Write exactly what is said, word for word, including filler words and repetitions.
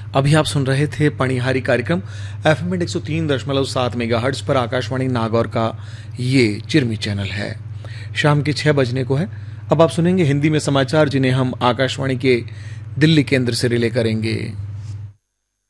अभी आप सुन रहे थे पणिहारी कार्यक्रम एफएम एक सौ तीन दशमलव सात मेगाहर्ट्ज पर आकाशवाणी नागौर का ये चिरमी चैनल है। शाम के छह बजने को है। अब आप सुनेंगे हिंदी में समाचार, जिन्हें हम आकाशवाणी के दिल्ली केंद्र से रिले करेंगे।